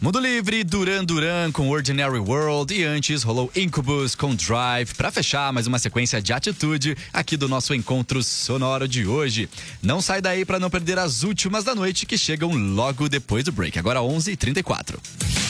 Mundo Livre, Duran Duran com Ordinary World e antes rolou Incubus com Drive pra fechar mais uma sequência de atitude aqui do nosso encontro sonoro de hoje. Não sai daí pra não perder as últimas da noite que chegam logo depois do break. Agora 11h34.